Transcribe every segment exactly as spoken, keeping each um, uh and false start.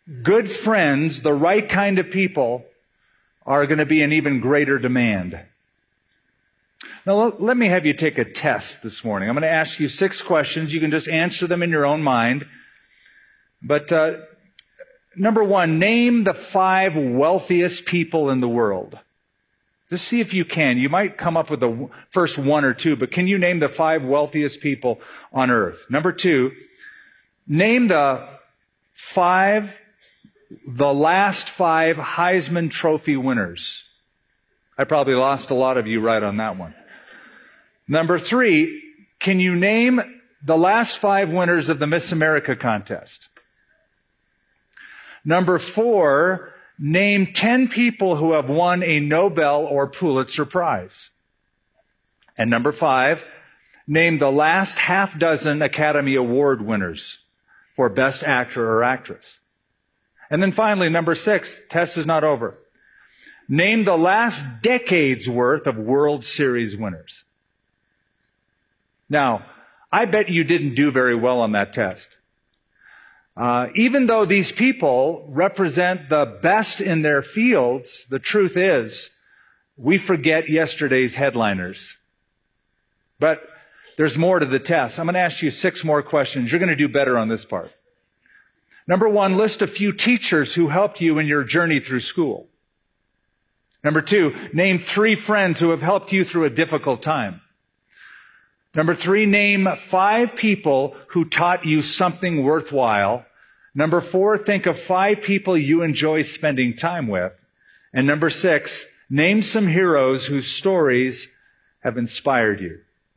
good friends, the right kind of people, are going to be in even greater demand. Now, let me have you take a test this morning. I'm going to ask you six questions. You can just answer them in your own mind. But uh, number one, name the five wealthiest people in the world. Just see if you can. You might come up with the first one or two, but can you name the five wealthiest people on earth? Number two, name the five, the last five Heisman Trophy winners. I probably lost a lot of you right on that one. Number three, can you name the last five winners of the Miss America contest? Number four, name ten people who have won a Nobel or Pulitzer Prize. And number five, name the last half dozen Academy Award winners for Best Actor or Actress. And then finally, number six, test is not over. Name the last decade's worth of World Series winners. Now, I bet you didn't do very well on that test. Uh, even though these people represent the best in their fields, the truth is, we forget yesterday's headliners. But there's more to the test. I'm going to ask you six more questions. You're going to do better on this part. Number one, list a few teachers who helped you in your journey through school. Number two, name three friends who have helped you through a difficult time. Number three, name five people who taught you something worthwhile. Number four, think of five people you enjoy spending time with. And number six, name some heroes whose stories have inspired you.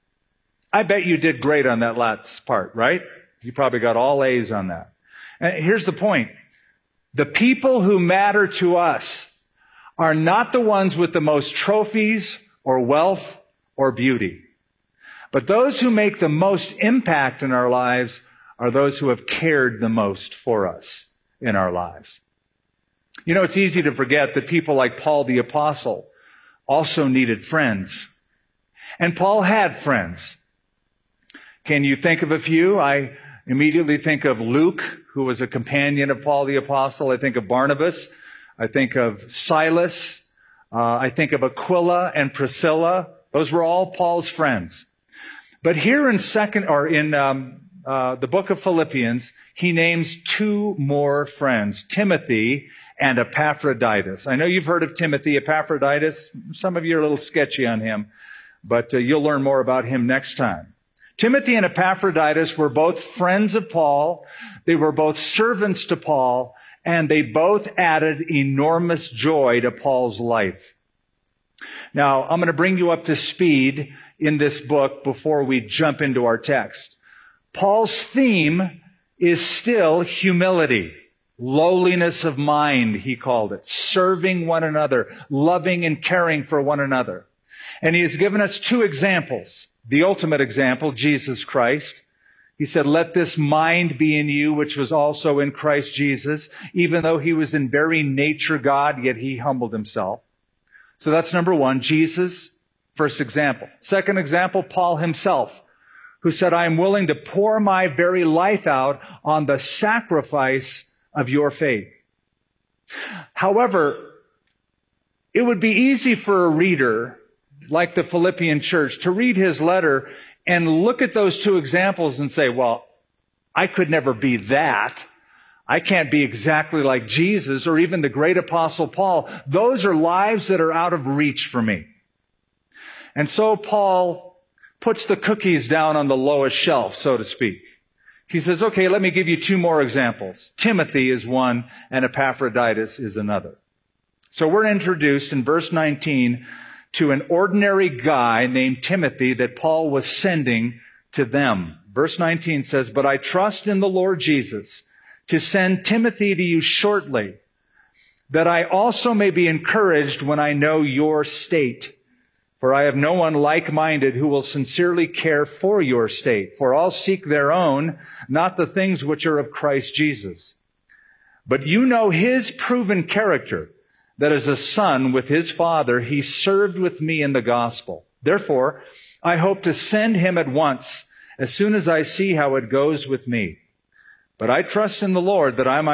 I bet you did great on that last part, right? You probably got all A's on that. And here's the point. The people who matter to us are not the ones with the most trophies or wealth or beauty. But those who make the most impact in our lives are those who have cared the most for us in our lives. You know, it's easy to forget that people like Paul the Apostle also needed friends. And Paul had friends. Can you think of a few? I immediately think of Luke, who was a companion of Paul the Apostle. I think of Barnabas. I think of Silas. Uh, I think of Aquila and Priscilla. Those were all Paul's friends. But here in second, or in um, uh, the book of Philippians, he names two more friends, Timothy and Epaphroditus. I know you've heard of Timothy. Epaphroditus, some of you are a little sketchy on him, but uh, you'll learn more about him next time. Timothy and Epaphroditus were both friends of Paul. They were both servants to Paul, and they both added enormous joy to Paul's life. Now, I'm going to bring you up to speed in this book before we jump into our text. Paul's theme is still humility, lowliness of mind, he called it, serving one another, loving and caring for one another. And he has given us two examples. The ultimate example, Jesus Christ. He said, let this mind be in you, which was also in Christ Jesus. Even though he was in very nature God, yet he humbled himself. So that's number one, Jesus. First example. Second example, Paul himself, who said, I am willing to pour my very life out on the sacrifice of your faith. However, it would be easy for a reader like the Philippian church to read his letter and look at those two examples and say, well, I could never be that. I can't be exactly like Jesus or even the great apostle Paul. Those are lives that are out of reach for me. And so Paul puts the cookies down on the lowest shelf, so to speak. He says, okay, let me give you two more examples. Timothy is one and Epaphroditus is another. So we're introduced in verse nineteen to an ordinary guy named Timothy that Paul was sending to them. Verse nineteen says, but I trust in the Lord Jesus to send Timothy to you shortly, that I also may be encouraged when I know your state. For I have no one like-minded who will sincerely care for your state. For all seek their own, not the things which are of Christ Jesus. But you know his proven character, that as a son with his father, he served with me in the gospel. Therefore, I hope to send him at once, as soon as I see how it goes with me. But I trust in the Lord that I might